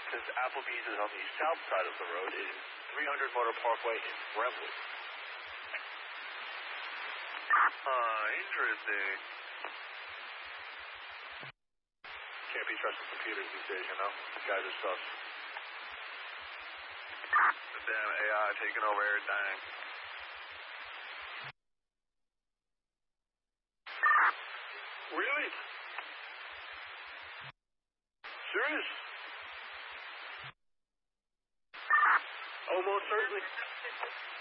Because Applebee's is on the south side of the road. It is 300 Motor Parkway in Brentwood. Interesting. Can't be trusting computers these days, you know? These guys are sus. The damn AI taking over everything. Really? Serious? Almost certainly.